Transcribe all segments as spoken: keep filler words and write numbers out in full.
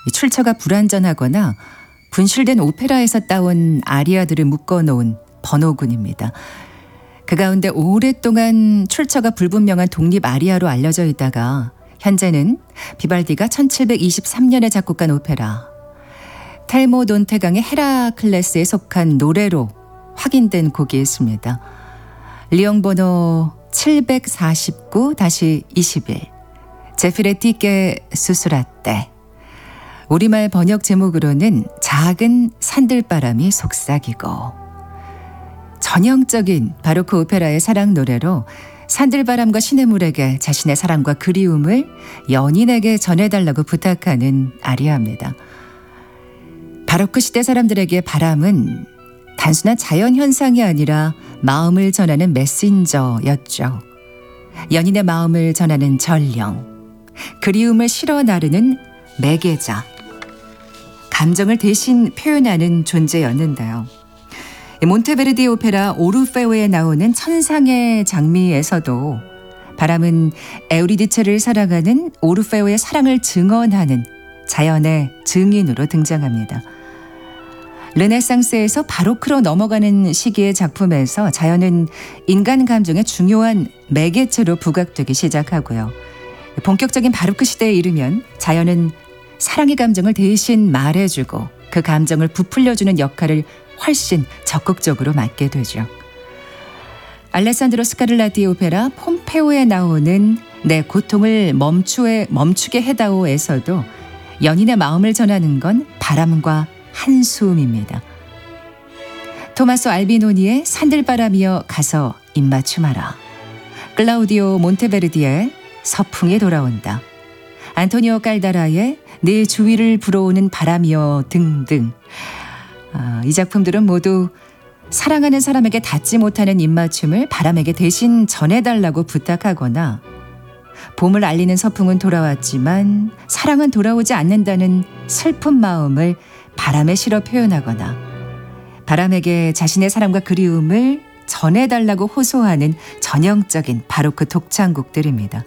이 출처가 불완전하거나 분실된 오페라에서 따온 아리아들을 묶어놓은 번호군입니다. 그 가운데 오랫동안 출처가 불분명한 독립 아리아로 알려져 있다가 현재는 비발디가 천칠백이십삼 년에 작곡한 오페라 텔모 돈테강의 헤라클레스에 속한 노래로 확인된 곡이 있습니다. 리옹 번호 칠백사십구 이십일 제피레티께 수수라떼. 우리말 번역 제목으로는 작은 산들바람이 속삭이고. 전형적인 바로크 오페라의 사랑 노래로 산들바람과 시냇물에게 자신의 사랑과 그리움을 연인에게 전해달라고 부탁하는 아리아입니다. 바로크 시대 사람들에게 바람은 단순한 자연현상이 아니라 마음을 전하는 메신저였죠. 연인의 마음을 전하는 전령, 그리움을 실어 나르는 매개자, 감정을 대신 표현하는 존재였는데요. 몬테베르디 오페라 오르페오에 나오는 천상의 장미에서도 바람은 에우리디체를 사랑하는 오르페오의 사랑을 증언하는 자연의 증인으로 등장합니다. 르네상스에서 바로크로 넘어가는 시기의 작품에서 자연은 인간 감정의 중요한 매개체로 부각되기 시작하고요. 본격적인 바로크 시대에 이르면 자연은 사랑의 감정을 대신 말해주고 그 감정을 부풀려주는 역할을 훨씬 적극적으로 맡게 되죠. 알레산드로 스카를라티의 오페라 폼페오에 나오는 내 고통을 멈추에, 멈추게 해다오에서도 연인의 마음을 전하는 건 바람과 한숨입니다. 토마소 알비노니의 산들바람이여 가서 입맞춤하라. 클라우디오 몬테베르디의 서풍이 돌아온다. 안토니오 깔다라의 내 주위를 불어오는 바람이여 등등. 아, 이 작품들은 모두 사랑하는 사람에게 닿지 못하는 입맞춤을 바람에게 대신 전해달라고 부탁하거나 봄을 알리는 서풍은 돌아왔지만 사랑은 돌아오지 않는다는 슬픈 마음을 바람에 실어 표현하거나 바람에게 자신의 사랑과 그리움을 전해달라고 호소하는 전형적인 바로크 독창곡들입니다.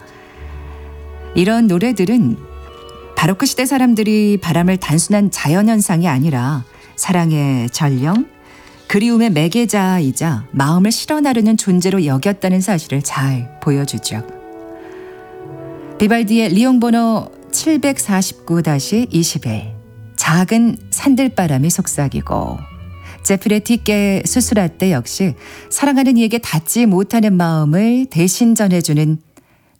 이런 노래들은 바로크 시대 사람들이 바람을 단순한 자연현상이 아니라 사랑의 전령, 그리움의 매개자이자 마음을 실어 나르는 존재로 여겼다는 사실을 잘 보여주죠. 비발디의 리옹 번호 칠백사십구 이십일 작은 산들바람이 속삭이고 제프레티께 수수라떼 역시 사랑하는 이에게 닿지 못하는 마음을 대신 전해주는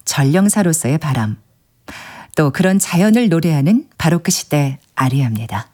전령사로서의 바람, 또 그런 자연을 노래하는 바로크 시대 아리아입니다.